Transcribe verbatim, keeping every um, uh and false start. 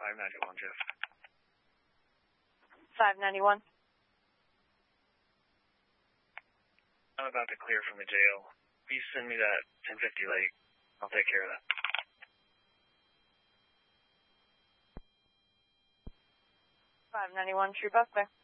five ninety-one, Jeff. five ninety-one. I'm about to clear from the jail. Will you send me that ten fifty late? I'll take care of that. five ninety-one, True Buck there.